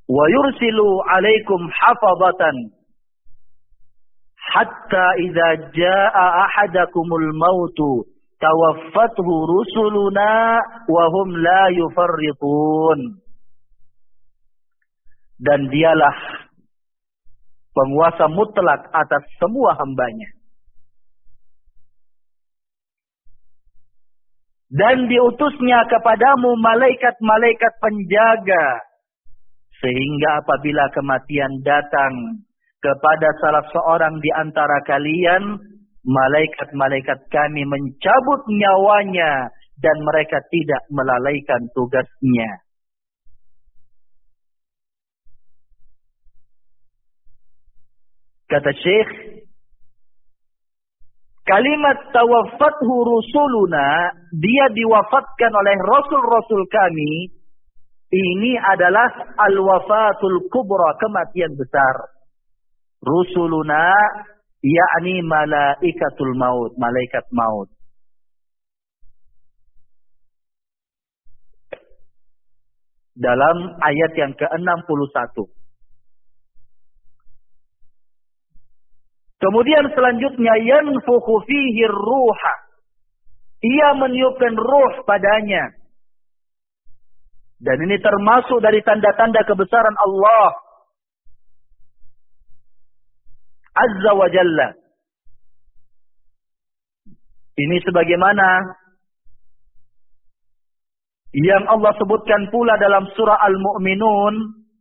wa yursilu 'alaikum hafazatan hatta idza jaa ahadakumul mautu tawaffathu rusuluna wa hum la yufarritun. Dan dialah penguasa mutlak atas semua hambanya. Dan diutusnya kepadamu malaikat-malaikat penjaga, sehingga apabila kematian datang kepada salah seorang di antara kalian, malaikat-malaikat kami mencabut nyawanya dan mereka tidak melalaikan tugasnya. Kata Syekh, kalimat tawaffathu rusuluna, dia diwafatkan oleh rasul-rasul kami, ini adalah al-wafatul kubra, kematian besar. Rusuluna yakni malaikatul maut, malaikat maut. Dalam ayat yang ke-61. Kemudian selanjutnya yanfukhu fihi ruha. Ia meniupkan ruh padanya. Dan ini termasuk dari tanda-tanda kebesaran Allah Azza wa Jalla. Ini sebagaimana yang Allah sebutkan pula dalam surah Al-Mu'minun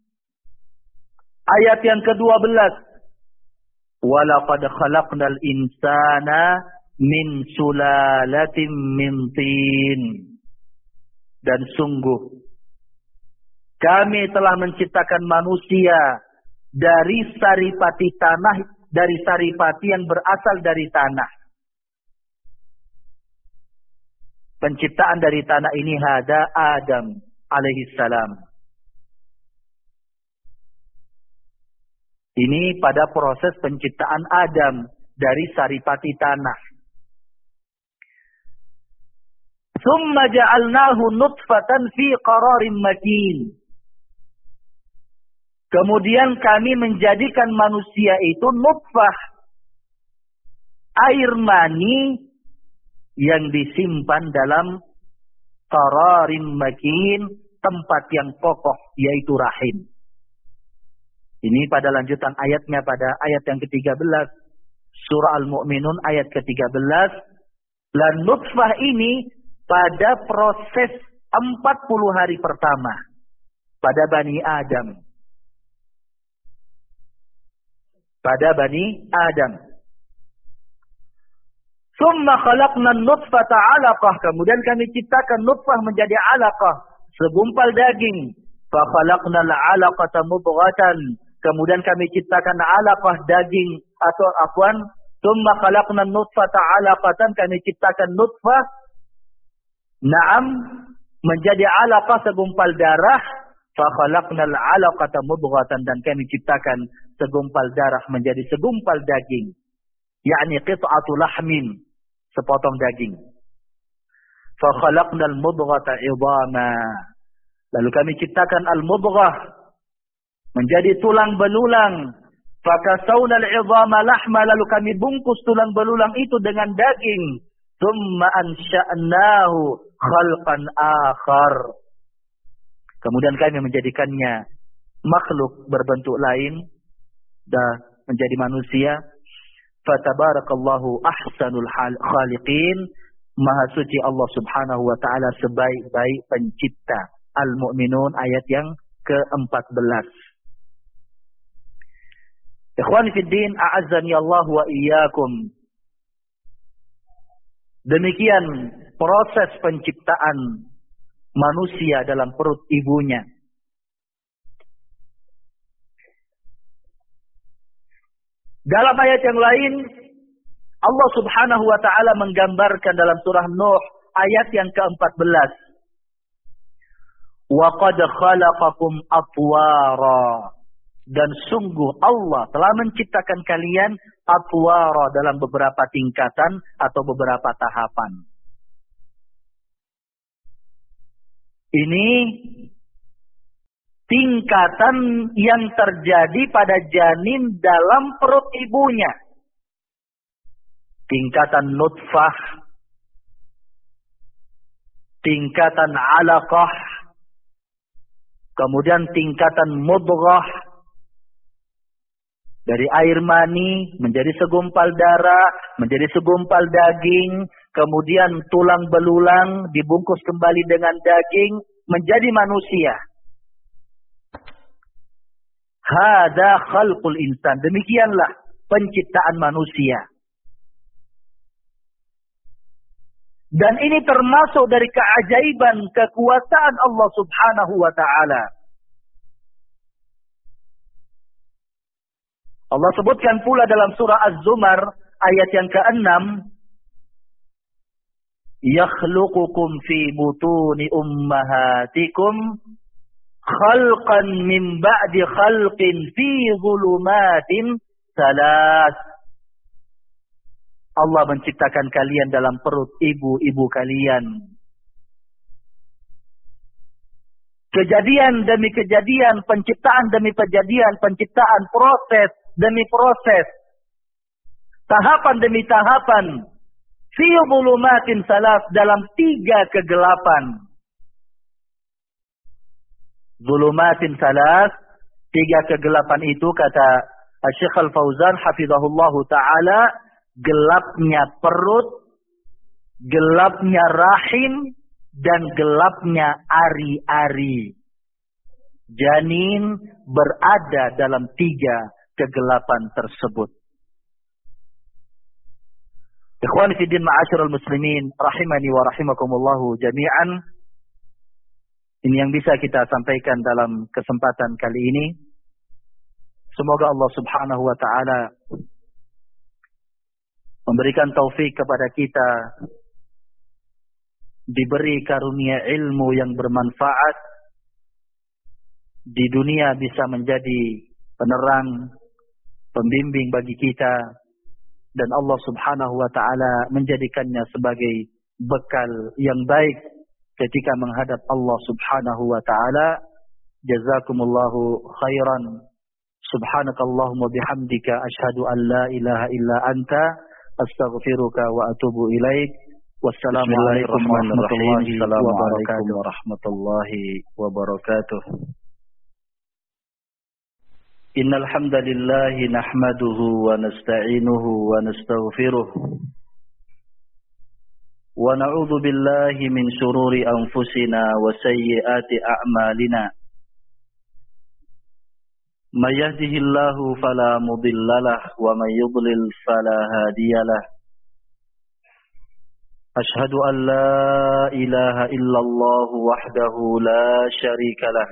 ayat yang ke-12. وَلَقَدْ خَلَقْنَا الْإِنسَانَ مِنْ سُلَالَةٍ مِنْ طِينٍ. Dan sungguh kami telah menciptakan manusia dari saripati tanah, dari saripati yang berasal dari tanah. Penciptaan dari tanah ini hada Adam alaihissalam. Ini pada proses penciptaan Adam dari saripati tanah. Tsumma ja'alnahu nutfatan fi qararin makin. Kemudian kami menjadikan manusia itu nutfah, air mani yang disimpan dalam qararin makin, tempat yang kokoh, yaitu rahim. Ini pada lanjutan ayatnya pada ayat yang ke-13. Surah Al-Mu'minun ayat ke-13. Dan nutfah ini pada proses 40 hari pertama pada Bani Adam. Pada Bani Adam. Tsumma khalaqna an-nutfata 'alaqah. Kemudian kami ciptakan nutfah menjadi 'alaqah, segumpal daging. Fa khalaqna al-'alaqata mudghatan. Kemudian kami ciptakan 'alaqah daging atau afwan, tsumma khalaqna an-nutfata 'alaqatan, kami ciptakan nutfah menjadi 'alaqah segumpal darah, fa khalaqna al-'alaqata mudghatan, dan kami ciptakan segumpal darah menjadi segumpal daging. Yakni qit'atu lahmin, sepotong daging. Fa khalaqna al-mudghata 'idhama. Lalu kami ciptakan al-mudghah menjadi tulang belulang. Fakasawna al-'idhama lahma, lalu kami bungkus tulang belulang itu dengan daging. Tsumma ansha'nahu khalqan akhar. Kemudian kami menjadikannya makhluk berbentuk lain, menjadi manusia. Fatabarakallahu ahsanul khaliqin. Maha suci Allah Subhanahu wa taala sebaik-baik pencipta. Al-Mu'minun ayat yang ke-14. Ikhwani fid din, a'azzani Allah wa iyyakum. Demikian proses penciptaan manusia dalam perut ibunya. Dalam ayat yang lain, Allah Subhanahu wa taala menggambarkan dalam surah Nuh ayat yang ke-14. Wa qad khalaqakum atwara. Dan sungguh Allah telah menciptakan kalian atwara, dalam beberapa tingkatan atau beberapa tahapan. Ini tingkatan yang terjadi pada janin dalam perut ibunya. Tingkatan nutfah, tingkatan alaqah, kemudian tingkatan mudghah, dari air mani menjadi segumpal darah, menjadi segumpal daging, kemudian tulang belulang dibungkus kembali dengan daging, menjadi manusia. Hada khalqul insan. Demikianlah penciptaan manusia. Dan ini termasuk dari keajaiban kekuasaan Allah Subhanahu wa ta'ala. Allah sebutkan pula dalam surah Az-Zumar ayat yang ke-6, yakhluqukum fi butuni ummahatikum khalqan min ba'di khalqin fi zulumatin salas. Allah menciptakan kalian dalam perut ibu-ibu kalian. Kejadian demi kejadian, penciptaan demi penciptaan, proses demi proses, tahapan demi tahapan, fi zulumatin salas, dalam 3 kegelapan. Zulumatin salas, 3 kegelapan itu kata Syekh Al-Fauzan hafizahullahu ta'ala, gelapnya perut, gelapnya rahim, dan gelapnya ari-ari. Janin berada dalam 3 kegelapan tersebut. Ikhwani fi din ma'asyiral muslimin rahimani wa rahimakumullahu jami'an. Ini yang bisa kita sampaikan dalam kesempatan kali ini. Semoga Allah Subhanahu wa ta'ala memberikan taufik kepada kita, diberi karunia ilmu yang bermanfaat, di dunia bisa menjadi penerang, pembimbing bagi kita, dan Allah Subhanahu wa ta'ala menjadikannya sebagai bekal yang baik ketika menghadap Allah Subhanahu wa ta'ala. Jazakumullahu khairan. Subhanakallahumma bihamdika asyhadu an la ilaha illa anta astaghfiruka wa atubu ilaik. Wassalamualaikum warahmatullahi wabarakatuh. Innal hamdalillah nahmaduhu wa nasta'inuhu wa nastaghfiruh wa na'udzu billahi min shururi anfusina wa sayyiati a'malina. May yahdihillahu fala mudhillalah wa may yudlil fala hadiyalah. Ashhadu an la ilaha illallah wahdahu la syarikalah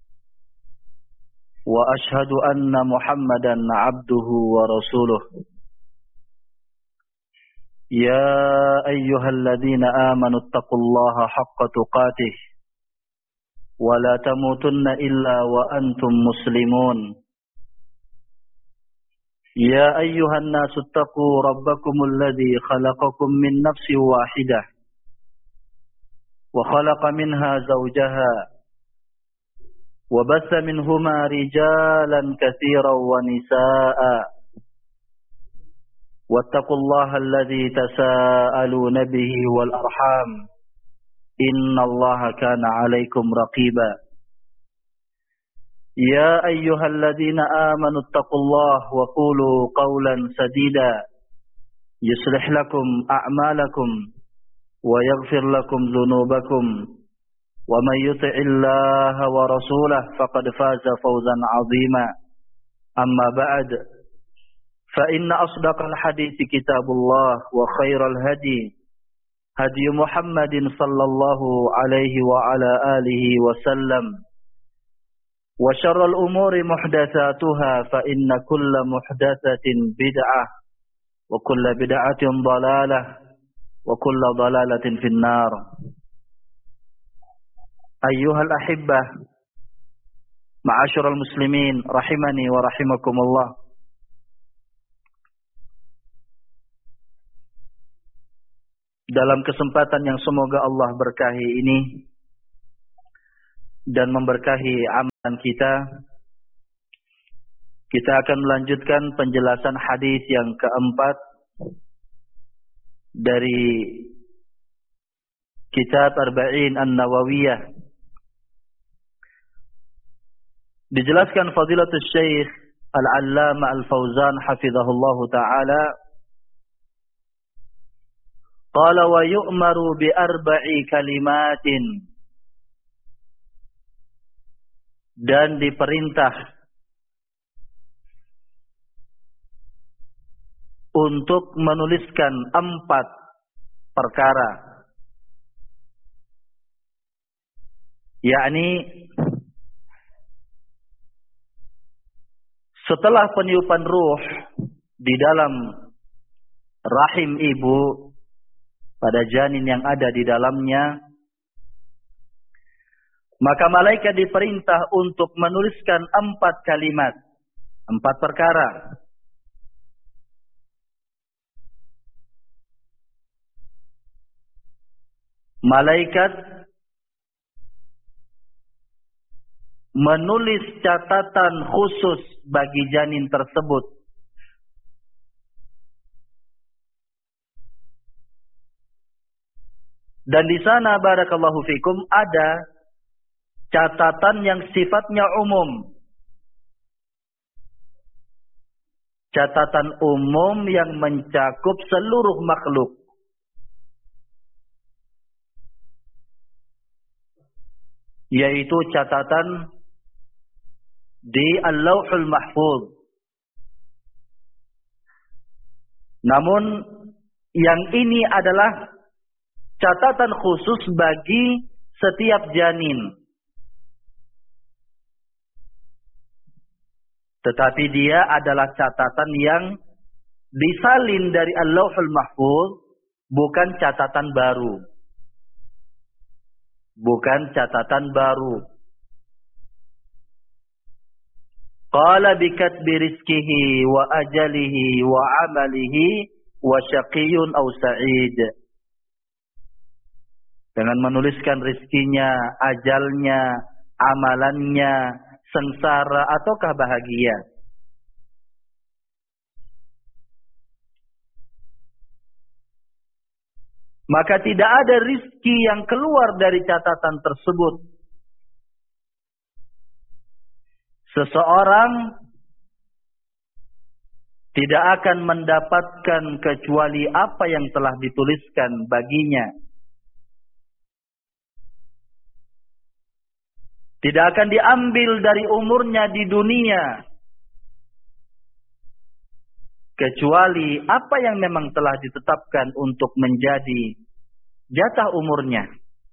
wa ashhadu anna Muhammadan abduhu wa rasuluh. Ya ayyuhalladzina amanu taqullaha haqqa tuqatih wa la tamutunna illa wa antum muslimun. Ya ayyuhan nasu taqu rabbakumul ladzi khalaqakum min nafsin wahidah wa khalaqa minha zawjaha wa batha minhuma rijalan katsiran wa nisaa'a wattaqullaha alladzi tasaaluna bihi wal arham innallaha kana 'alaikum raqiba. Ya ayyuhalladzina amanu taqullaha wa qulu qawlan sadida yuslih lakum a'malakum wa yaghfir lakum dhunubakum wa may yuti'illaha wa rasulahu faqad faza fawzan 'azima. Amma ba'd, fa inna asdaqal hadithi kitabullah wa khairal hadi hadi Muhammadin sallallahu alaihi wa ala alihi wa sallam. Wa syarrul umuri muhdatsatuha fa inna kulla muhdatsatin bid'ah wa kulla bid'atin dhalalah wa kulla dhalalatin finnar. Ayyuhal ahibbah, ma'asyiral muslimin rahimani wa rahimakumullah. Dalam kesempatan yang semoga Allah berkahi ini, dan memberkahi amalan kita. Kita akan melanjutkan penjelasan hadis yang keempat dari kitab Arba'in An-Nawawiyah. Dijelaskan Fadilatul Syekh Al-Allama Al-Fauzan hafizahullahu ta'ala, qala wa yu'maru bi arba'i kalimatin, dan diperintah untuk menuliskan 4 perkara, yakni setelah peniupan ruh di dalam rahim ibu pada janin yang ada di dalamnya, maka malaikat diperintah untuk menuliskan 4 kalimat, 4 perkara. Malaikat menulis catatan khusus bagi janin tersebut. Dan di sana barakallahu fikum ada catatan yang sifatnya umum. Catatan umum yang mencakup seluruh makhluk. Yaitu catatan di Al-Lauhul Mahfuz. Namun yang ini adalah catatan khusus bagi setiap janin. Tetapi dia adalah catatan yang disalin dari Al-Lauhul Mahfuz, bukan catatan baru. Bukan catatan baru. Qala bikatbi rizkihi wa ajalihi wa amalihi wa syaqiyun aw sa'id. Dengan menuliskan rizkinya, ajalnya, amalannya, sengsara ataukah bahagia. Maka tidak ada rizki yang keluar dari catatan tersebut. Seseorang tidak akan mendapatkan kecuali apa yang telah dituliskan baginya. Tidak akan diambil dari umurnya di dunia, kecuali apa yang memang telah ditetapkan untuk menjadi jatah umurnya.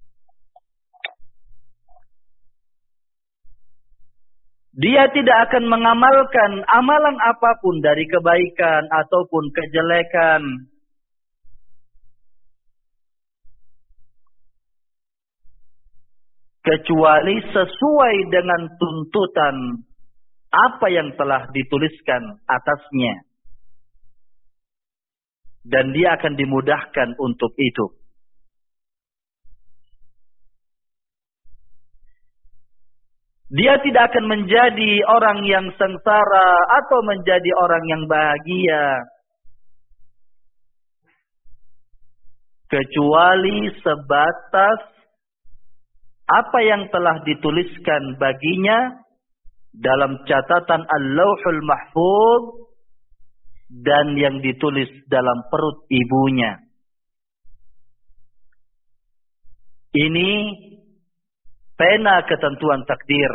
Dia tidak akan mengamalkan amalan apapun dari kebaikan ataupun kejelekan, kecuali sesuai dengan tuntutan apa yang telah dituliskan atasnya. Dan dia akan dimudahkan untuk itu. Dia tidak akan menjadi orang yang sengsara atau menjadi orang yang bahagia, kecuali sebatas apa yang telah dituliskan baginya dalam catatan Al-Lauhul Mahfuz dan yang ditulis dalam perut ibunya. Ini pena ketentuan takdir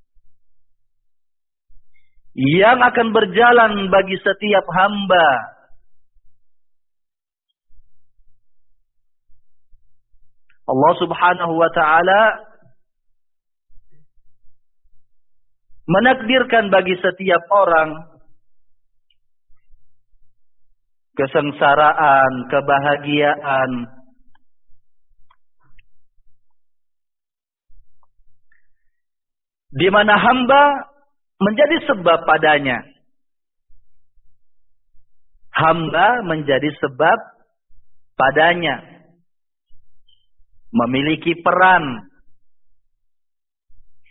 yang akan berjalan bagi setiap hamba. Allah Subhanahu wa ta'ala menakdirkan bagi setiap orang kesengsaraan, kebahagiaan, di mana hamba menjadi sebab padanya. Hamba menjadi sebab padanya. Memiliki peran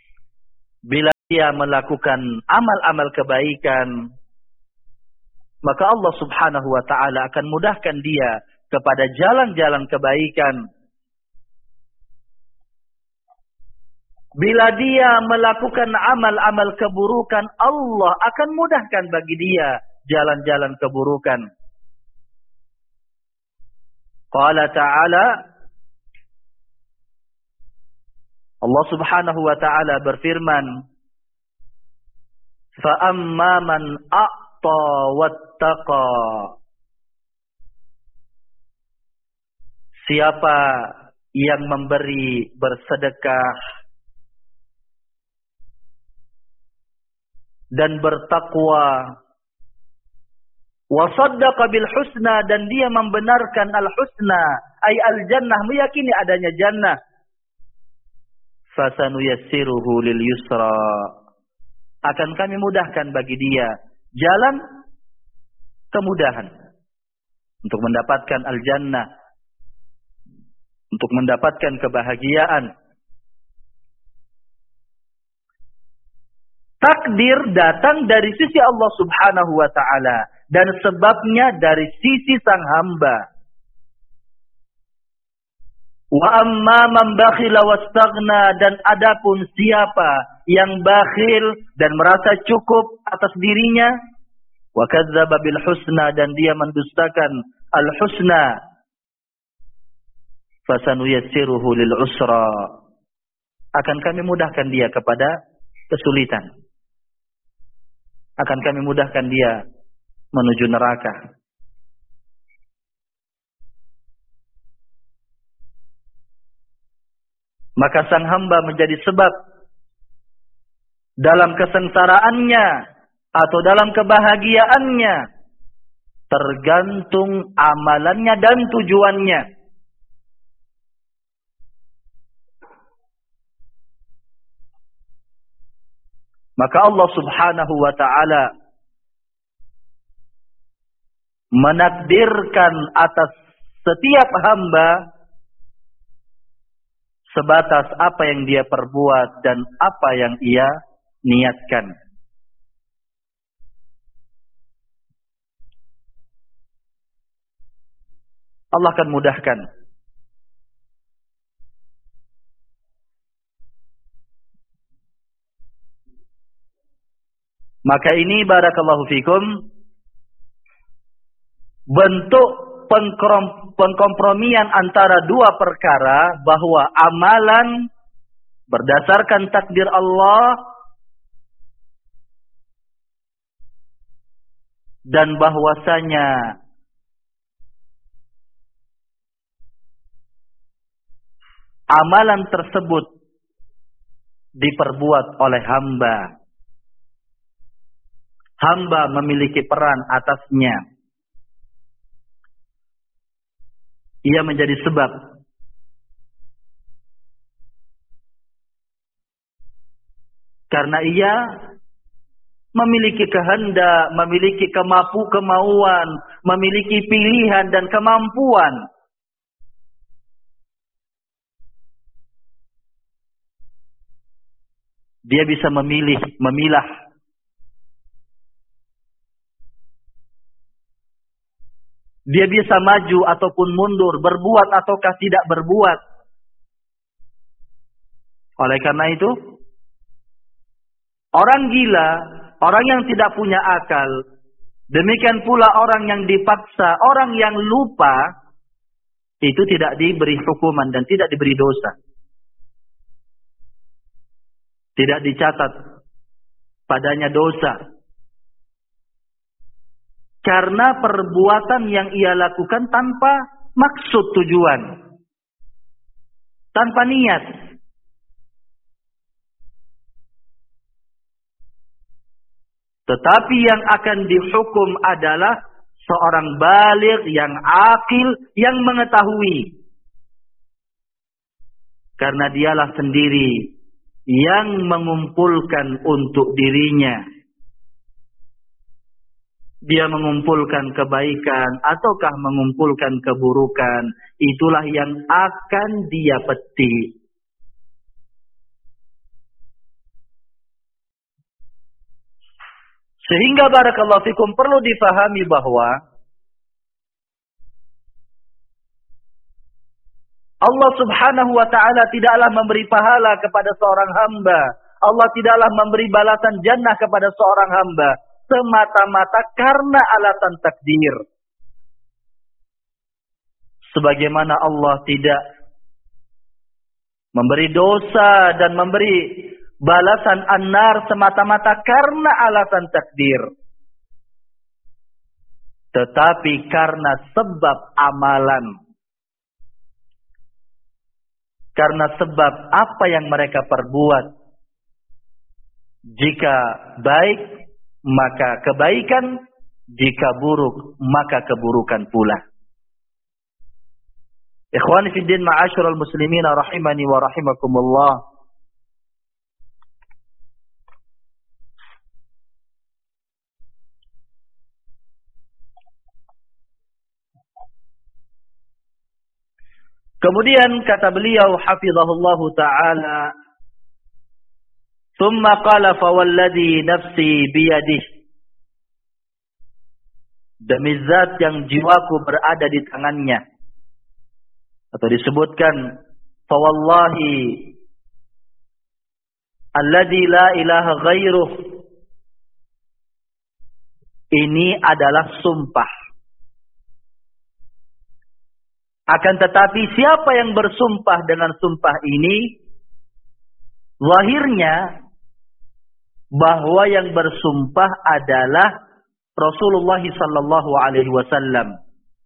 Bila dia melakukan amal-amal kebaikan, maka Allah Subhanahu wa ta'ala akan mudahkan dia kepada jalan-jalan kebaikan. Bila dia melakukan amal-amal keburukan, Allah akan mudahkan bagi dia jalan-jalan keburukan. Qala ta'ala, Allah Subhanahu wa ta'ala berfirman, فَأَمَّا مَنْ أَعْطَى وَاتَّقَى. Siapa yang memberi, bersedekah, dan bertakwa, wasaddaqa bil husna, dan dia membenarkan al husna, ay al jannah, meyakini adanya jannah, fasanuyassiruhu lil yusra, akan kami mudahkan bagi dia jalan kemudahan untuk mendapatkan al jannah, untuk mendapatkan kebahagiaan. Takdir datang dari sisi Allah Subhanahu wa ta'ala, dan sebabnya dari sisi sang hamba. Wa amma man bakhila wastaghna, dan adapun siapa yang bakhil dan merasa cukup atas dirinya, wa kadzdzaba bil husna, dan dia mendustakan al husna, fasanuyassiruhu lil usra, akan kami mudahkan dia kepada kesulitan. Akan kami mudahkan dia menuju neraka. Maka sang hamba menjadi sebab dalam kesengsaraannya atau dalam kebahagiaannya, tergantung amalannya dan tujuannya. Maka Allah Subhanahu wa ta'ala menakdirkan atas setiap hamba sebatas apa yang dia perbuat dan apa yang ia niatkan. Allah akan mudahkan. Maka ini barakallahu fikum bentuk pengkompromian antara dua perkara, bahwa amalan berdasarkan takdir Allah dan bahwasanya amalan tersebut diperbuat oleh hamba. Hamba memiliki peran atasnya. Ia menjadi sebab. Karena ia memiliki kehendak, memiliki kemauan, memiliki pilihan dan kemampuan. Dia bisa memilah. Dia bisa maju ataupun mundur, berbuat ataukah tidak berbuat. Oleh karena itu, orang gila, orang yang tidak punya akal, demikian pula orang yang dipaksa, orang yang lupa, itu tidak diberi hukuman dan tidak diberi dosa. Tidak dicatat padanya dosa. Karena perbuatan yang ia lakukan tanpa maksud tujuan. Tanpa niat. Tetapi yang akan dihukum adalah seorang baligh yang akil, yang mengetahui. Karena dialah sendiri yang mengumpulkan untuk dirinya. Dia mengumpulkan kebaikan ataukah mengumpulkan keburukan, itulah yang akan dia petik. Sehingga barakallahu fikum perlu difahami bahwa Allah subhanahu wa ta'ala tidaklah memberi pahala kepada seorang hamba. Allah tidaklah memberi balasan jannah kepada seorang hamba semata-mata karena alasan takdir. Sebagaimana Allah tidak memberi dosa dan memberi balasan an-nar semata-mata karena alasan takdir. Tetapi karena sebab amalan. Karena sebab apa yang mereka perbuat. Jika baik, maka kebaikan. Jika buruk, maka keburukan pula. Ikhwani fiddin ma'asyiral muslimin rahimani wa rahimakumullah. Kemudian kata beliau hafizahullahu ta'ala, "Tsumma qala fawalladhi nafsi biyadihi." Demi zat yang jiwaku berada di tangannya. Atau disebutkan fawallahi alladzi la ilaha ghairuh. Ini adalah sumpah. Akan tetapi siapa yang bersumpah dengan sumpah ini, zahirnya bahwa yang bersumpah adalah Rasulullah sallallahu alaihi wasallam.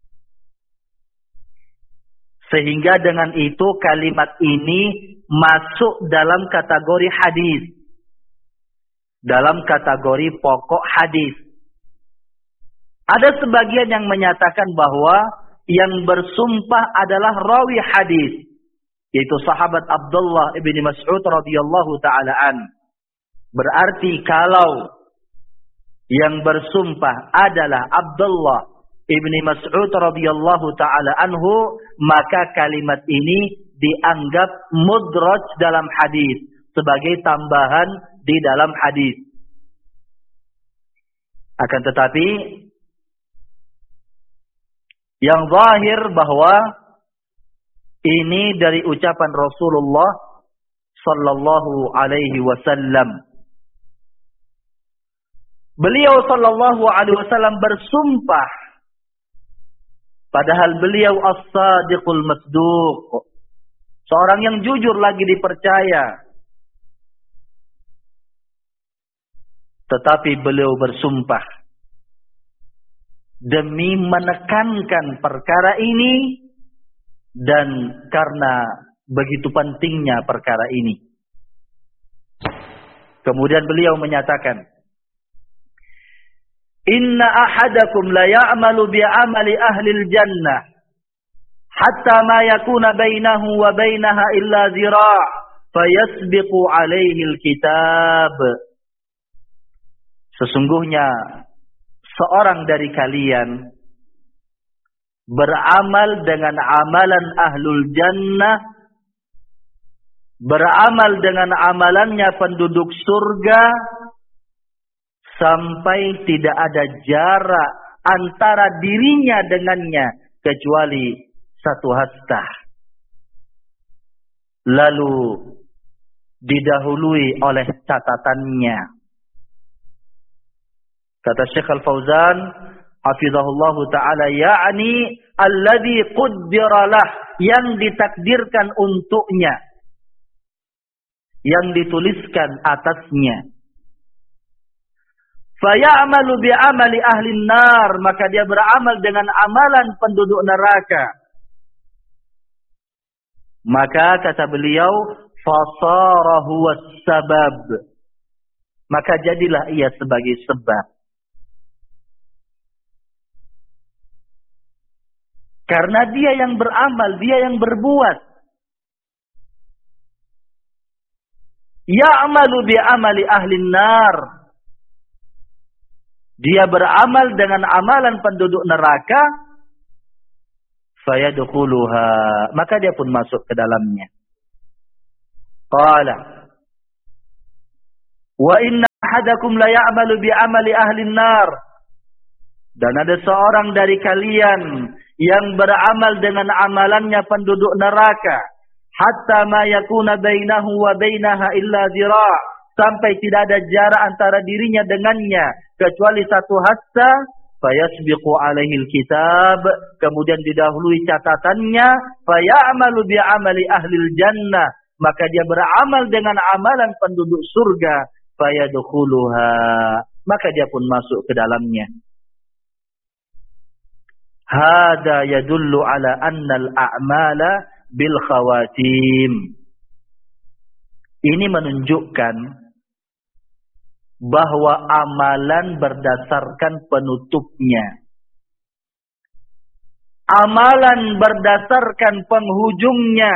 Sehingga dengan itu kalimat ini masuk dalam kategori hadis. Dalam kategori pokok hadis. Ada sebagian yang menyatakan bahwa yang bersumpah adalah rawi hadis, yaitu sahabat Abdullah ibni Mas'ud radhiyallahu ta'ala an. Berarti kalau yang bersumpah adalah Abdullah ibni Mas'ud radhiyallahu ta'ala anhu, maka kalimat ini dianggap mudraj dalam hadis, sebagai tambahan di dalam hadis. Akan tetapi yang zahir bahwa ini dari ucapan Rasulullah sallallahu alaihi wasallam. Beliau sallallahu alaihi wasallam bersumpah padahal beliau as-sadiqul masduq, seorang yang jujur lagi dipercaya. Tetapi beliau bersumpah demi menekankan perkara ini dan karena begitu pentingnya perkara ini. Kemudian beliau menyatakan, "Inna ahadakum la ya'malu bi'amali ahlil jannah hatta ma yakuna bainahu wa bainaha illa zira' fayasbiqu alaihi alkitab." Sesungguhnya seorang dari kalian beramal dengan amalan ahlul jannah, beramal dengan amalannya penduduk surga, sampai tidak ada jarak antara dirinya dengannya kecuali satu hasta. Lalu didahului oleh catatannya. Kata Syekh Al-Fauzan hafizahullahu ta'ala, yakni alladhi quddira lah, yang ditakdirkan untuknya, yang dituliskan atasnya. Faya'malu bi'amali ahli nar, maka dia beramal dengan amalan penduduk neraka. Maka kata beliau, fasara huwa sabab, maka jadilah ia sebagai sebab. Karena dia yang beramal, dia yang berbuat. Ya'malu bi'amali ahli nar, dia beramal dengan amalan penduduk neraka, fayadkhuluha, maka dia pun masuk ke dalamnya. Qala wa inna ahadakum la ya'malu bi amali ahli nar. Dan ada seorang dari kalian yang beramal dengan amalannya penduduk neraka. Hatta ma yakuna bainahu wa bainaha illa dhira'. Sampai tidak ada jarak antara dirinya dengannya kecuali satu hasta. Fayasbiqu alaihil kitab. Kemudian didahului catatannya. Faya'amalu bi amali ahlil jannah. Maka dia beramal dengan amalan penduduk surga. Fayadkhuluha. Maka dia pun masuk ke dalamnya. Hada yadullu ala annal a'mala bil khawatim. Ini menunjukkan bahwa amalan berdasarkan penutupnya. Amalan berdasarkan penghujungnya.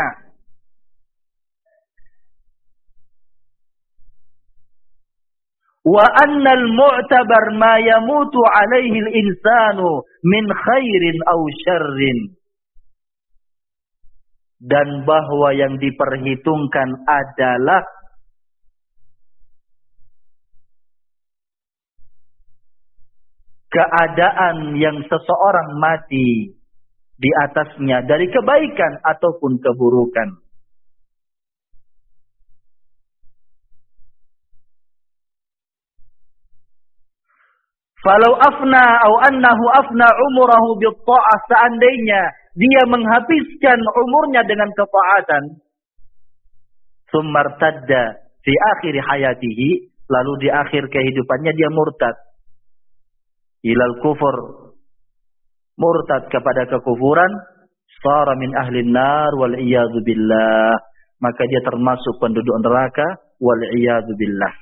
Wa annal mu'tabar ma yamutu alaihi al-insanu min khairin aw syarrin. Dan bahwa yang diperhitungkan adalah keadaan yang seseorang mati di atasnya dari kebaikan ataupun keburukan. Falau afna atau annahu afna umurahu bitta'ah, seandainya dia menghabiskan umurnya dengan ketaatan, summartadda fi akhir hayatihi, lalu di akhir kehidupannya dia murtad ilal kufur, murtad kepada kekufuran, sara min ahli nar wal iyadu billah, maka dia termasuk penduduk neraka wal iyadu billah.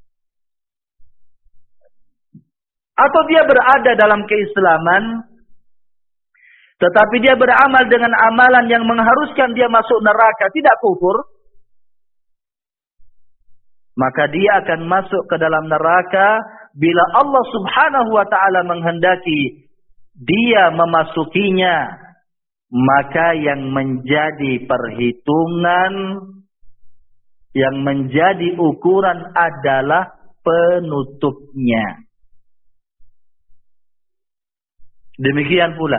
Atau dia berada dalam keislaman, tetapi dia beramal dengan amalan yang mengharuskan dia masuk neraka, tidak kufur, maka dia akan masuk ke dalam neraka bila Allah subhanahu wa ta'ala menghendaki dia memasukinya. Maka yang menjadi perhitungan, yang menjadi ukuran adalah penutupnya. Demikian pula,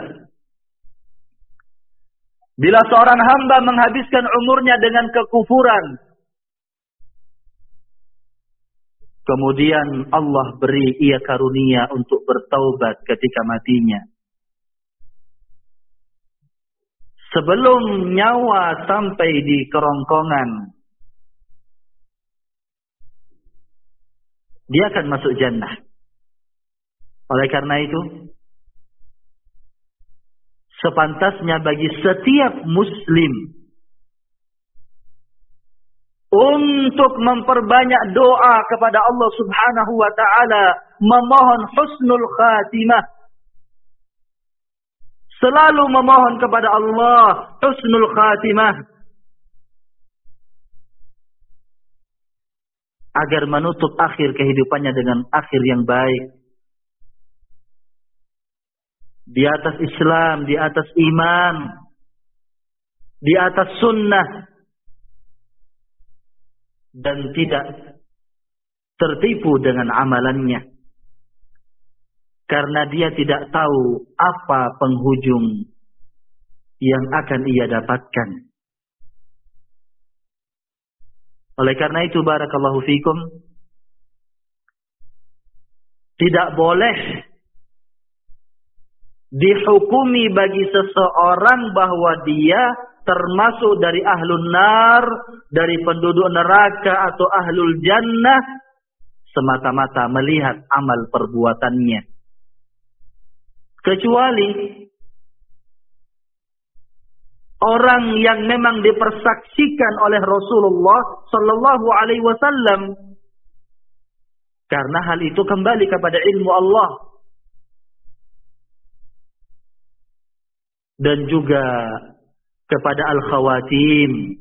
bila seorang hamba menghabiskan umurnya dengan kekufuran, kemudian Allah beri ia karunia untuk bertaubat ketika matinya, sebelum nyawa sampai di kerongkongan, dia akan masuk jannah. Oleh karena itu, sepantasnya bagi setiap muslim untuk memperbanyak doa kepada Allah subhanahu wa ta'ala, memohon husnul khatimah. Selalu memohon kepada Allah husnul khatimah, agar menutup akhir kehidupannya dengan akhir yang baik. Di atas Islam, di atas iman, di atas sunnah, dan tidak tertipu dengan amalannya, karena dia tidak tahu apa penghujung yang akan ia dapatkan. Oleh karena itu, barakallahu fikum, tidak boleh dihukumi bagi seseorang bahwa dia termasuk dari ahlun nar, dari penduduk neraka atau ahlul jannah, semata-mata melihat amal perbuatannya. Kecuali orang yang memang dipersaksikan oleh Rasulullah sallallahu alaihi wasallam, karena hal itu kembali kepada ilmu Allah. Dan juga kepada al-khawatim,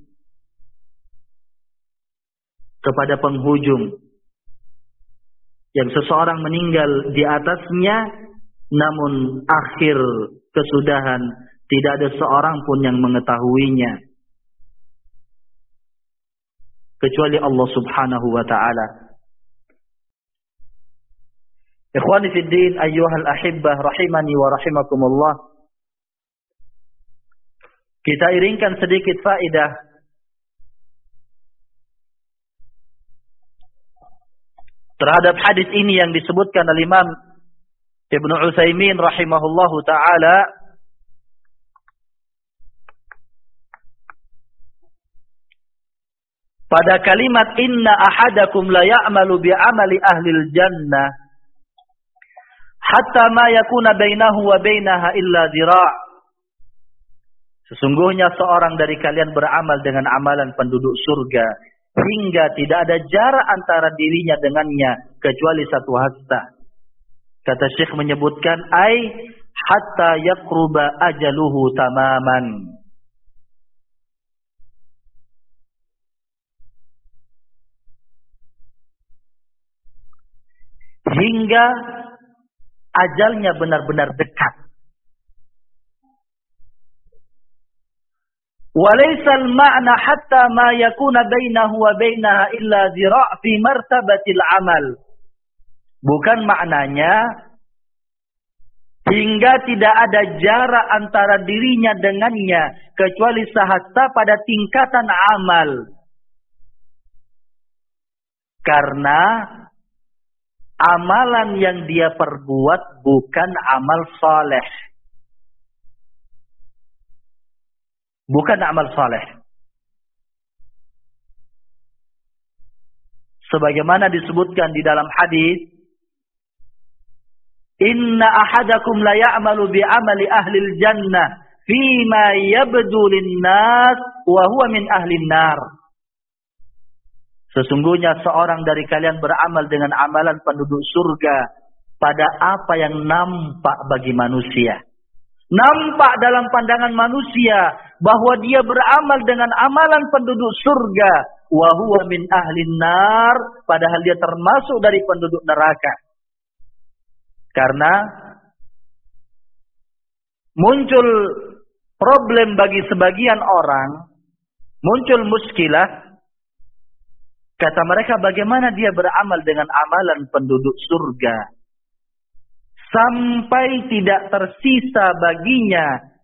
kepada penghujung, yang seseorang meninggal di atasnya, namun akhir kesudahan tidak ada seorang pun yang mengetahuinya kecuali Allah subhanahu wa ta'ala. Ikhwani fid din, ayyuhal ahibbah rahimani wa rahimakumullah. Kita iringkan sedikit faedah terhadap hadis ini yang disebutkan oleh Imam Ibnu Utsaimin rahimahullahu taala. Pada kalimat inna ahadakum la ya'malu bi'amali ahlil jannah hatta ma yakuna bainahu wa bainaha illa zira'. Sesungguhnya seorang dari kalian beramal dengan amalan penduduk surga hingga tidak ada jarak antara dirinya dengannya kecuali satu hasta. Kata Syekh menyebutkan ai hatta yaqruba ajaluhu tamaman. Hingga ajalnya benar-benar dekat. Walaisal ma'na hatta ma yakuna bainahu wa bainaha illa zira' fi martabatil amal. Bukan maknanya hingga tidak ada jarak antara dirinya dengannya kecuali sahasta pada tingkatan amal. Karena amalan yang dia perbuat bukan amal saleh. Bukan amal saleh. Sebagaimana disebutkan di dalam hadis, inna ahadakum la ya'malu bi amali ahlil jannah fima yabdu lin-nas wa huwa min ahlin nar. Sesungguhnya seorang dari kalian beramal dengan amalan penduduk surga pada apa yang nampak bagi manusia. Nampak dalam pandangan manusia bahwa dia beramal dengan amalan penduduk surga. Wa huwa min ahlin nar. Padahal dia termasuk dari penduduk neraka. Karena muncul problem bagi sebagian orang. Muncul muskilah. Kata mereka, bagaimana dia beramal dengan amalan penduduk surga sampai tidak tersisa baginya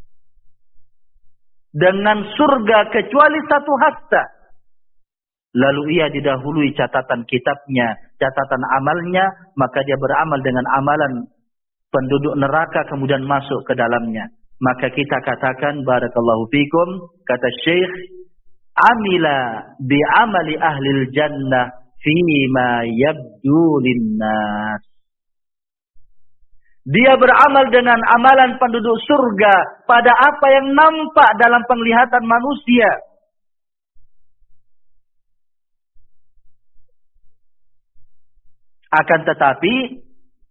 dengan surga kecuali satu hasta. Lalu ia didahului catatan kitabnya, catatan amalnya, maka dia beramal dengan amalan penduduk neraka kemudian masuk ke dalamnya. Maka kita katakan, barakallahu fikum, kata Syekh, amila bi'amali ahlil jannah fima yabdu linnas. Dia beramal dengan amalan penduduk surga pada apa yang nampak dalam penglihatan manusia. Akan tetapi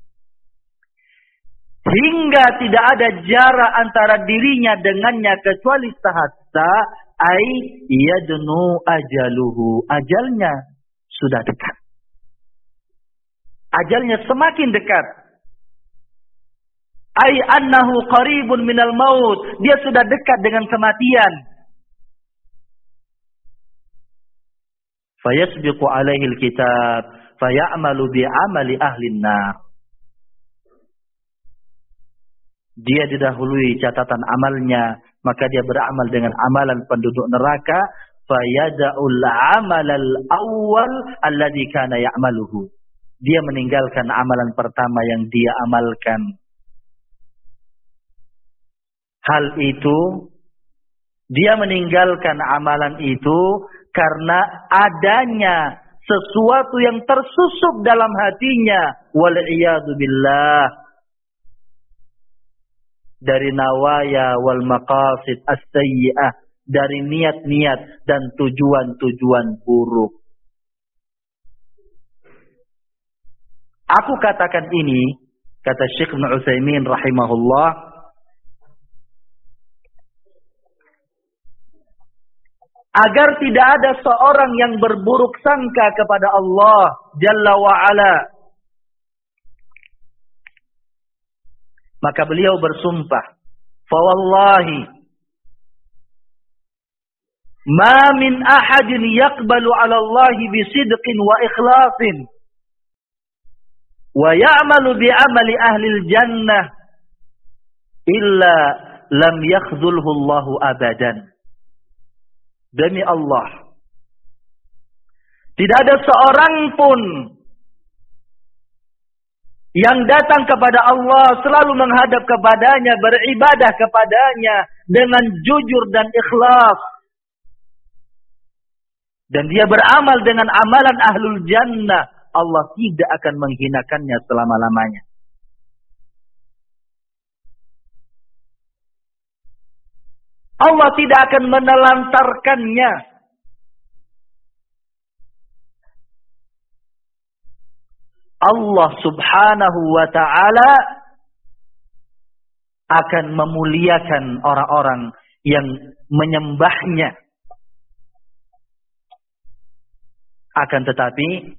hingga tidak ada jarak antara dirinya dengannya kecuali sahasta, ai yadnu ajaluhu, ajalnya sudah dekat. Ajalnya semakin dekat. Ai annahu qaribun minal maut, dia sudah dekat dengan kematian. Fayasbiqu alaihi alkitab fayamalu bi'amali ahlin nar. Dia didahului catatan amalnya, maka dia beramal dengan amalan penduduk neraka. Fayada'ul amalal awwal alladhi kana ya'maluhu. Dia meninggalkan amalan pertama yang dia amalkan. Hal itu, dia meninggalkan amalan itu karena adanya sesuatu yang tersusup dalam hatinya. Wal'iyadu billah. Dari nawaya wal maqasid as-sayyi'ah. Dari niat-niat dan tujuan-tujuan buruk. Aku katakan ini, kata Syekh Ibnu Utsaimin rahimahullah, agar tidak ada seorang yang berburuk sangka kepada Allah Jalla wa'ala. Maka beliau bersumpah, fawallahi ma min ahadin yaqbalu 'ala Allah bisidqin wa ikhlasin wa ya'malu bi amali ahlil jannah illa lam yakhzulhu Allahu abadan. Demi Allah, tidak ada seorang pun yang datang kepada Allah selalu menghadap kepadanya, beribadah kepadanya dengan jujur dan ikhlas, dan dia beramal dengan amalan ahlul jannah, Allah tidak akan menghinakannya selama-lamanya. Allah tidak akan menelantarkannya. Allah subhanahu wa ta'ala akan memuliakan orang-orang yang menyembahnya. Akan tetapi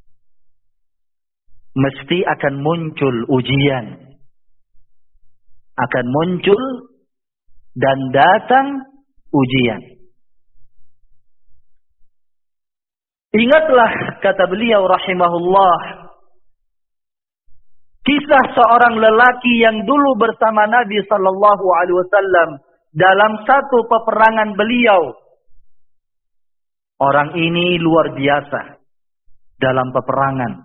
mesti akan muncul ujian. Akan muncul dan datang ujian. Ingatlah, kata beliau rahimahullah, kisah seorang lelaki yang dulu bersama Nabi sallallahu alaihi wasallam dalam satu peperangan beliau. Orang ini luar biasa dalam peperangan.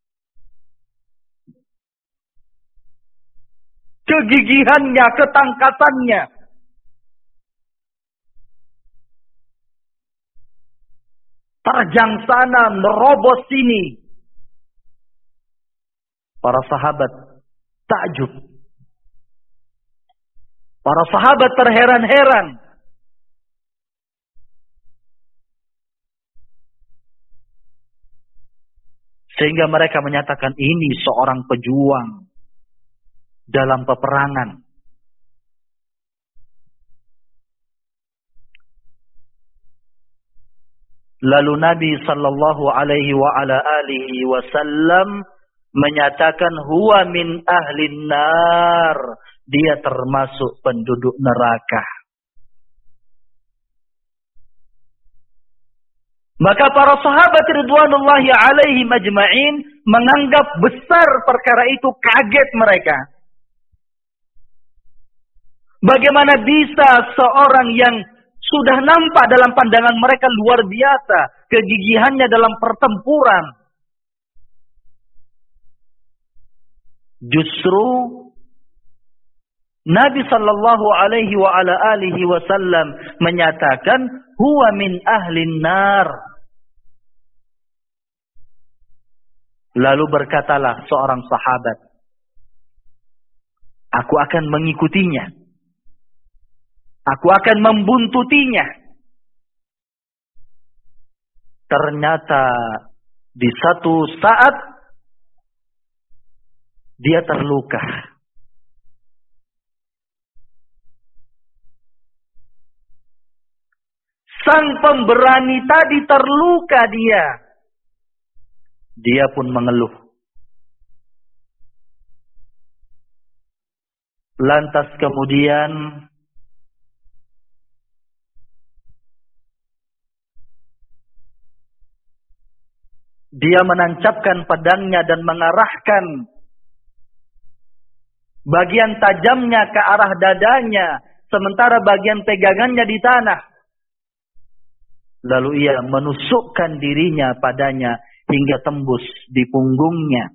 Kegigihannya, ketangkasannya, terjang sana, merobos sini. Para sahabat takjub. Para sahabat terheran-heran. Sehingga mereka menyatakan ini seorang pejuang dalam peperangan. Lalu Nabi sallallahu alaihi wa ala alihi wasallam menyatakan huwa min ahlin nar, dia termasuk penduduk neraka. Maka para sahabat ridwanullahi alaihim ajma'in menganggap besar perkara itu, kaget mereka. Bagaimana bisa seorang yang sudah nampak dalam pandangan mereka luar biasa kegigihannya dalam pertempuran, justru Nabi sallallahu alaihi wa ala alihi wasallam menyatakan huwa min ahlin nar. Lalu berkatalah seorang sahabat, aku akan mengikutinya. Aku akan membuntutinya. Ternyata di satu saat dia terluka. Sang pemberani tadi terluka dia. Dia pun mengeluh. Lantas kemudian dia menancapkan pedangnya dan mengarahkan bagian tajamnya ke arah dadanya, sementara bagian pegangannya di tanah. Lalu ia menusukkan dirinya padanya hingga tembus di punggungnya.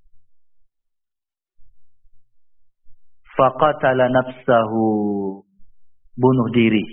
Faqatala nafsahu, bunuh diri.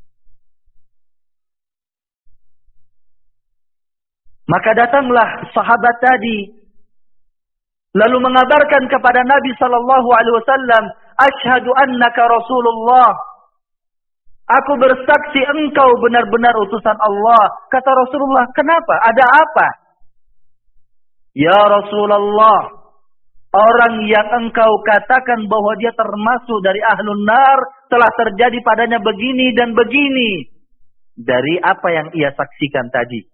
Maka datanglah sahabat tadi, lalu mengabarkan kepada Nabi sallallahu alaihi wasallam, "Asyhadu annaka Rasulullah." Aku bersaksi engkau benar-benar utusan Allah. Kata Rasulullah, "Kenapa? Ada apa?" "Ya Rasulullah, orang yang engkau katakan bahwa dia termasuk dari ahlun nar telah terjadi padanya begini dan begini." Dari apa yang ia saksikan tadi.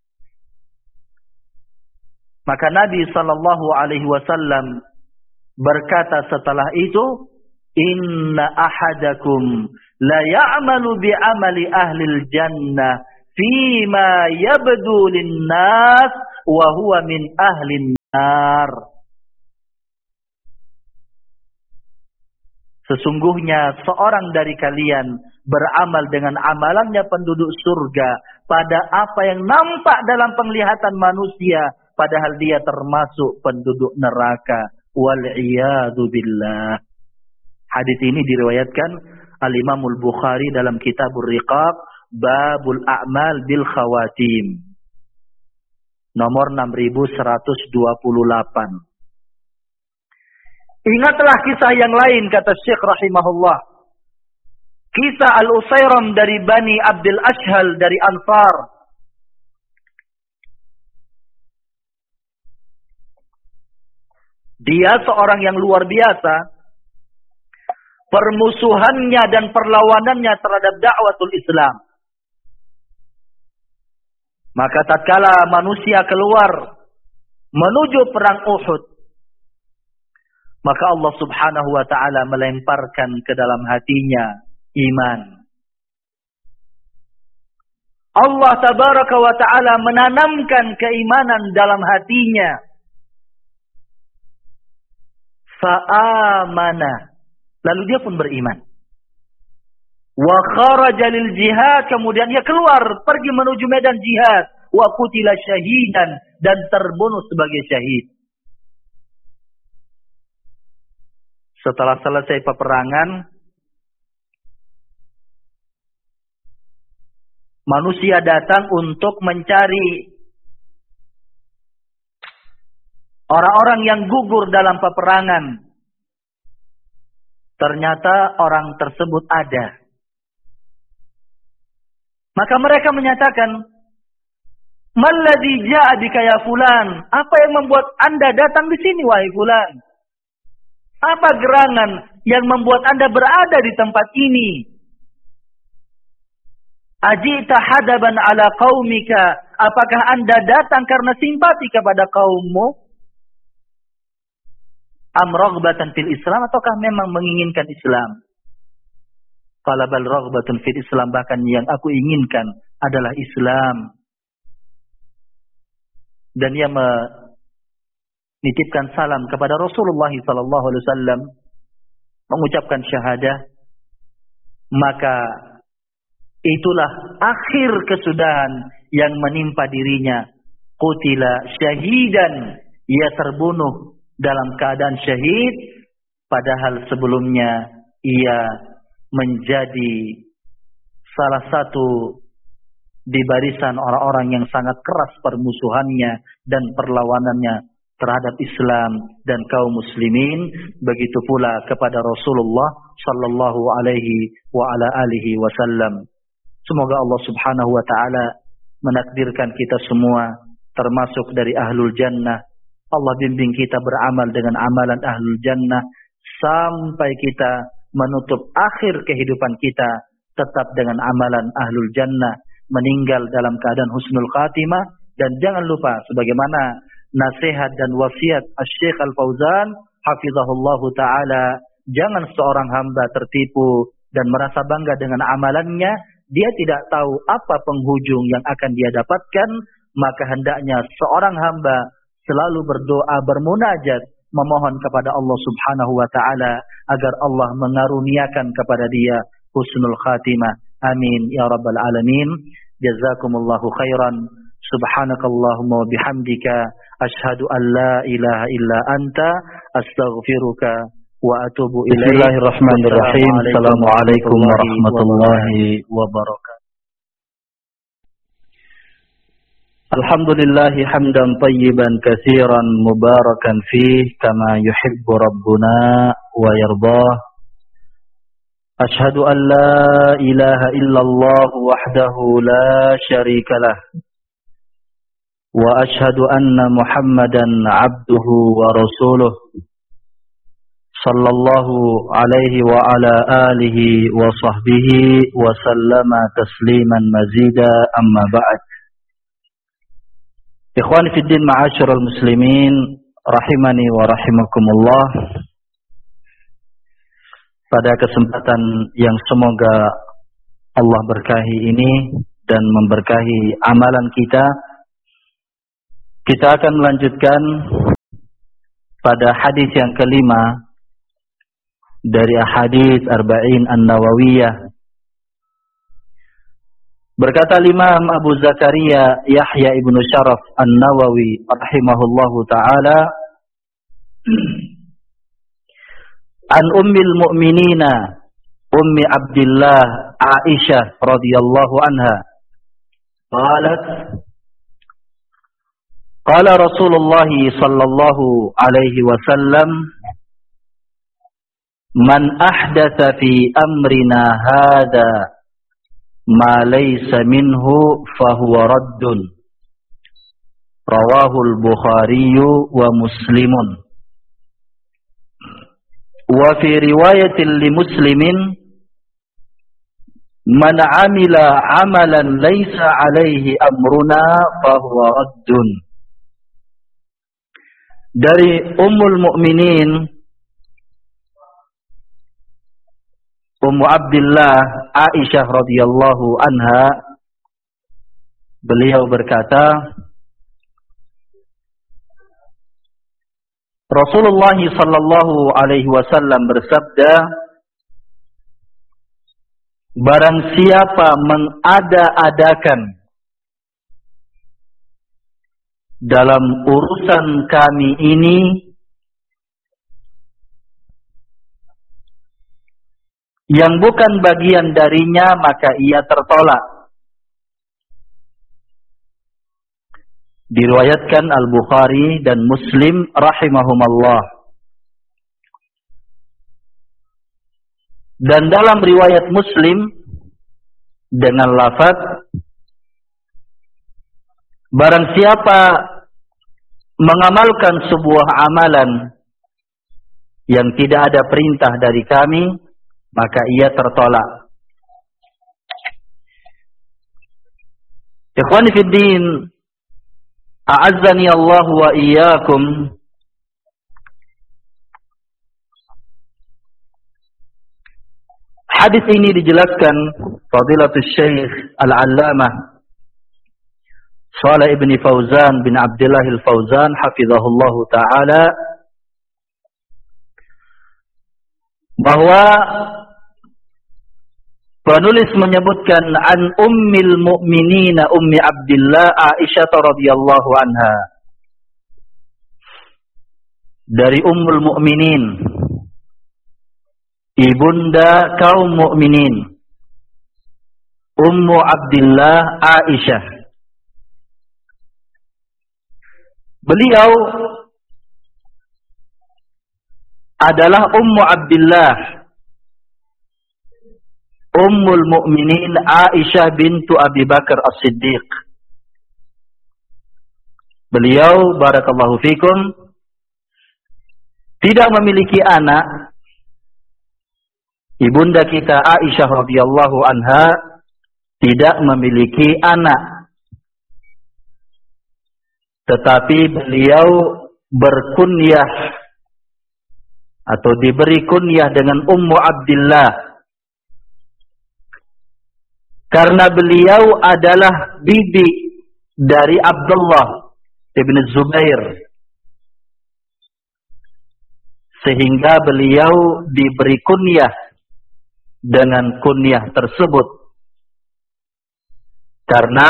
Maka Nabi sallallahu alaihi wasallam berkata setelah itu, "Inna ahadakum la ya'malu bi amali ahlil jannah fima yabdu lin-nas wa huwa min ahlin nar." Sesungguhnya seorang dari kalian beramal dengan amalannya penduduk surga pada apa yang nampak dalam penglihatan manusia, padahal dia termasuk penduduk neraka. Wal'iyadu billah. Hadis ini diriwayatkan Al-Imamul Bukhari dalam Kitabur Riqaq, Babul A'mal bil Khawatim. Nomor 6128. Ingatlah kisah yang lain, kata Syekh rahimahullah. Kisah Al-Usairam dari Bani Abdul Ashhal dari Ansar. Dia seorang yang luar biasa. Permusuhannya dan perlawanannya terhadap dakwatul Islam. Maka tatkala manusia keluar menuju perang Uhud, maka Allah Subhanahu wa ta'ala melemparkan ke dalam hatinya iman. Allah Tabaraka wa ta'ala menanamkan keimanan dalam hatinya. Fa'amana. Lalu dia pun beriman. Wa kharaja lil jihad. Kemudian dia keluar pergi menuju medan jihad. Wa qutila syahidan. Dan terbunuh sebagai syahid. Setelah selesai peperangan, manusia datang untuk mencari orang-orang yang gugur dalam peperangan. Ternyata orang tersebut ada. Maka mereka menyatakan, "Malladzi ja'a bika ya fulan?" Apa yang membuat Anda datang di sini wahai fulan? Apa gerangan yang membuat Anda berada di tempat ini? Ajita hadaban ala qaumika? Apakah Anda datang karena simpati kepada kaummu? Am raghbatan fil Islam, ataukah memang menginginkan Islam? Qala bal raghbatun fil Islam, bahkan yang aku inginkan adalah Islam. Dan dia menitipkan salam kepada Rasulullah sallallahu alaihi wasallam, mengucapkan syahadah. Maka itulah akhir kesudahan yang menimpa dirinya. Qutila syahidan, ia terbunuh dalam keadaan syahid, padahal sebelumnya ia menjadi salah satu di barisan orang-orang yang sangat keras permusuhannya dan perlawanannya terhadap Islam dan kaum muslimin, begitu pula kepada Rasulullah sallallahu alaihi wa ala alihi wasallam. Semoga Allah Subhanahu wa taala menakdirkan kita semua termasuk dari ahlul jannah. Allah bimbing kita beramal dengan amalan ahlul jannah sampai kita menutup akhir kehidupan kita tetap dengan amalan ahlul jannah, meninggal dalam keadaan husnul khatimah. Dan jangan lupa sebagaimana nasihat dan wasiat Asy-Syaikh Al-Fauzan hafizahullahu taala, jangan seorang hamba tertipu dan merasa bangga dengan amalannya. Dia tidak tahu apa penghujung yang akan dia dapatkan, maka hendaknya seorang hamba selalu berdoa, bermunajat, memohon kepada Allah Subhanahu wa taala agar Allah mengaruniakan kepada dia husnul khatimah. Amin ya rabbal alamin. Jazakumullahu khairan. Subhanakallahumma wa bihamdika asyhadu an la ilaha illa anta astaghfiruka wa atubu ilaik. Bismillahirrahmanirrahim. Assalamualaikum warahmatullahi wabarakatuh. Alhamdulillahi hamdan tayyiban katsiran mubarakan fih kama yuhibbu rabbuna wa yardah. Ashhadu an la ilaha illallah wahdahu la syarika lah. Wa ashhadu anna Muhammadan abduhu wa rasuluh. Sallallahu alaihi wa ala alihi wa sahbihi wa sallama tasliman mazida, amma ba'd. Ikhwani fid din, ma'asyiral muslimin, rahimani wa rahimakumullah. Pada kesempatan yang semoga Allah berkahi ini dan memberkahi amalan kita, kita akan melanjutkan pada hadis yang kelima dari ahadits Arba'in An-Nawawiyah. Berkata Imam Abu Zakaria Yahya ibnu Syaraf An-Nawawi rahimahullahu ta'ala, an ummil mu'minina ummi Abdillah Aisyah radhiyallahu anha qalat qala Rasulullah sallallahu alaihi wasallam man ahdatsa fi amrina hadza ma laysa minhu fahuwa raddun. Rawahul Bukhari wa Muslimun. Wa fi riwayatin li Muslimin man amila amalan laysa alaihi amruna fahuwa raddun. Dari Ummul Mukminin Ummu Abdillah Aisyah radhiyallahu anha, beliau berkata, Rasulullah sallallahu alaihi wasallam bersabda, barang siapa mengada-adakan dalam urusan kami ini yang bukan bagian darinya, maka ia tertolak. Diriwayatkan Al-Bukhari dan Muslim rahimahumallah. Dan dalam riwayat Muslim dengan lafaz, barang siapa mengamalkan sebuah amalan yang tidak ada perintah dari kami, maka ia tertolak. Ikhwani fid din, a'azzani Allah wa iyyakum. Hadis ini dijelaskan Fadilatul Syekh Al-Allamah Shalih ibn Fauzan bin Abdullah Al-Fauzan hafizahullahu taala, bahwa penulis menyebutkan an ummil mu'minina ummi Abdillah Aisyah radhiyallahu anha, dari Ummul Mukminin, ibunda kaum mukminin, Ummu Abdillah Aisyah. Beliau adalah Ummu Abdillah, Ummul Mukminin Aisyah bintu Abi Bakar As-Siddiq. Beliau, barakallahu fikum, tidak memiliki anak. Ibunda kita Aisyah radhiyallahu anha tidak memiliki anak, tetapi beliau berkunyah atau diberi kunyah dengan Ummu Abdillah karena beliau adalah bibi dari Abdullah ibn Zubair, sehingga beliau diberi kunyah dengan kunyah tersebut karena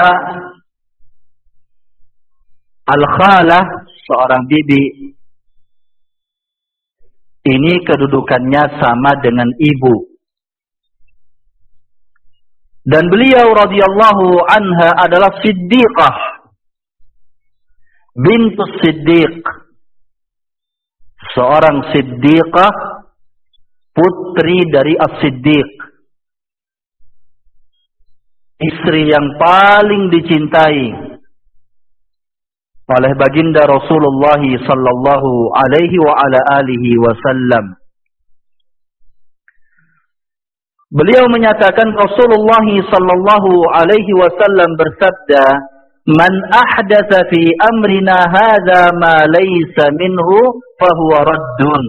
al-khalah, seorang bibi, ini kedudukannya sama dengan ibu. Dan beliau radhiyallahu anha adalah Siddiqah, bintu Siddiq, seorang Siddiqah, putri dari As-Siddiq, istri yang paling dicintai oleh baginda Rasulullah sallallahu alaihi wa ala alihi wasallam. Beliau menyatakan Rasulullah sallallahu alaihi wasallam bersabda, "Man ahdatsa fi amrina hadza ma laysa minhu fahuwa raddun."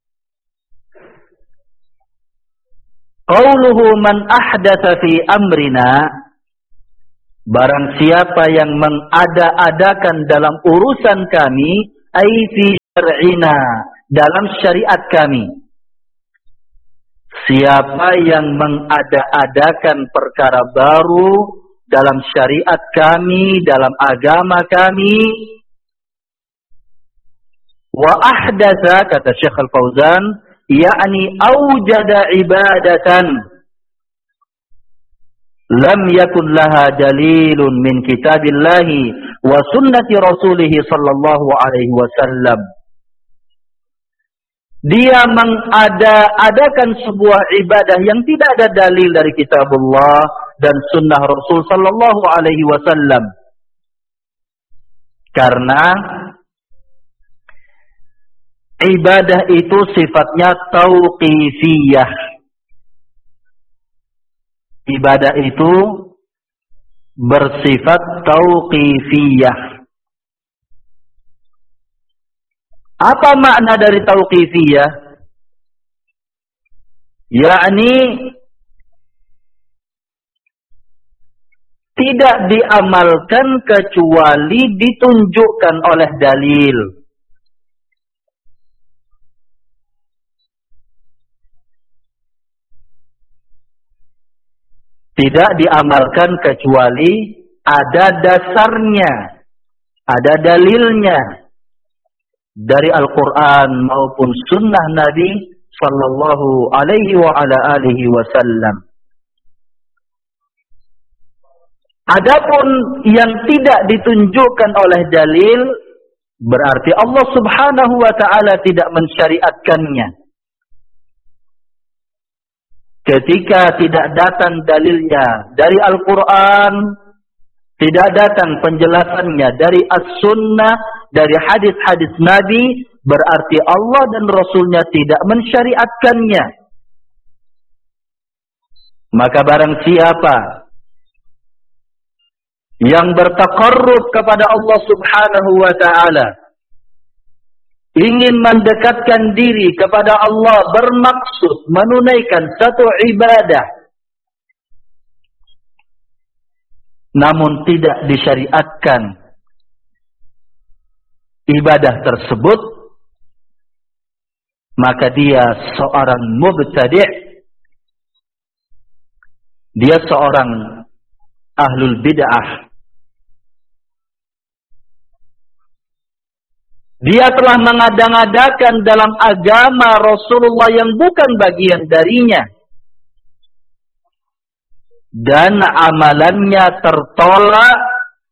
Qauluhu man ahdatsa fi amrina, barang siapa yang mengada-adakan dalam urusan kami, ai fi syar'ina, dalam syariat kami. siapa yang mengada-adakan perkara baru dalam syariat kami, dalam agama kami, wa ahdatsa, kata Syekh Al-Fauzan, yakni aujada ibadatan lam yakun laha dalilun min kitabillahi wa sunnati rasulih sallallahu alaihi wasallam. Dia mengada-adakan sebuah ibadah yang tidak ada dalil dari kitabullah dan sunnah Rasul sallallahu alaihi wasallam. Karena ibadah itu sifatnya tauqifiyah. Ibadah itu bersifat tauqifiyah. Apa makna dari tauqifiyah? Yakni tidak diamalkan kecuali ditunjukkan oleh dalil. Tidak diamalkan kecuali ada dasarnya, ada dalilnya dari Al-Quran maupun sunnah Nabi sallallahu alaihi wa ala alihi wasallam. Adapun yang tidak ditunjukkan oleh dalil, berarti Allah subhanahu wa ta'ala tidak mensyariatkannya. Ketika tidak datang dalilnya dari Al-Quran, tidak datang penjelasannya dari As-Sunnah, dari hadis-hadis Nabi, berarti Allah dan Rasulnya tidak mensyariatkannya. Maka barang siapa yang bertaqarrub kepada Allah subhanahu wa ta'ala, ingin mendekatkan diri kepada Allah, bermaksud menunaikan satu ibadah, namun tidak disyariatkan ibadah tersebut, maka dia seorang mubtadi', dia seorang ahlul bid'ah. Dia telah mengada-ngadakan dalam agama Rasulullah yang bukan bagian darinya. Dan amalannya tertolak,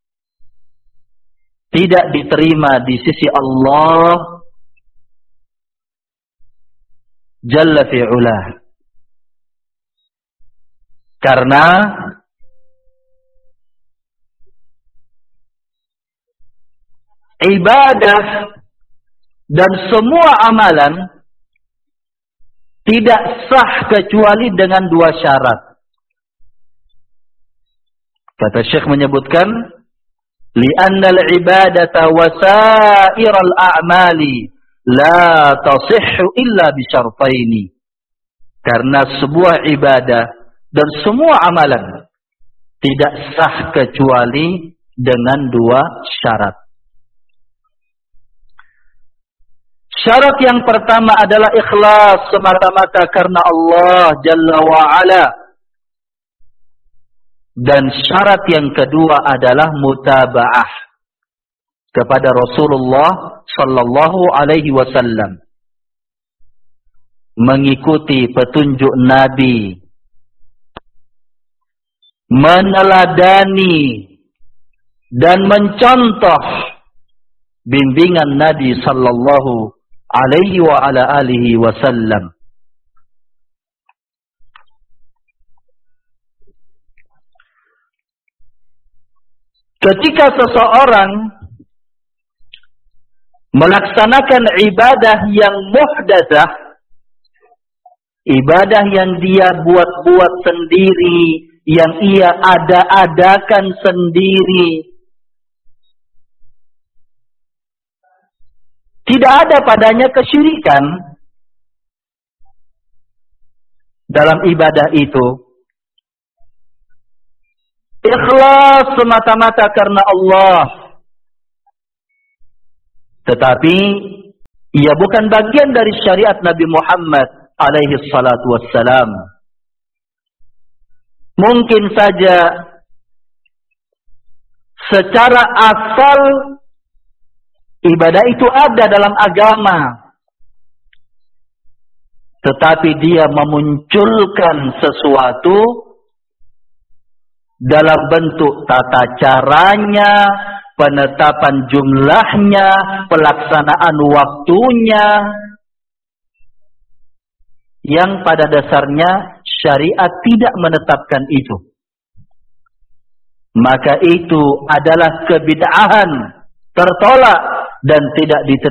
tidak diterima di sisi Allah Jalla fi'ulah. Karena ibadah dan semua amalan tidak sah kecuali dengan dua syarat. Kata Syekh menyebutkan, li'anna al-ibadata wa sa'iral a'mali la tasihhu illa bisyartaini. Karena sebuah ibadah dan semua amalan tidak sah kecuali dengan dua syarat. Syarat yang pertama adalah ikhlas semata-mata karena Allah Jalla wa'ala. Dan syarat yang kedua adalah mutaba'ah kepada Rasulullah sallallahu alaihi wasallam. Mengikuti petunjuk Nabi. Meneladani dan mencontoh bimbingan Nabi sallallahu alaihi wa ala alihi wasallam. Ketika seseorang melaksanakan ibadah yang muhdatsah, ibadah yang dia buat-buat sendiri, yang ia ada-adakan sendiri, tidak ada padanya kesyirikan dalam ibadah itu. Ikhlas semata-mata karena Allah. Tetapi ia bukan bagian dari syariat Nabi Muhammad alaihi salatu wassalam. Mungkin saja secara asal ibadah itu ada dalam agama, tetapi dia memunculkan sesuatu dalam bentuk tata caranya, penetapan jumlahnya, pelaksanaan waktunya, yang pada dasarnya syariat tidak menetapkan itu. Maka itu adalah kebid'ahan, tertolak dan tidak diterima.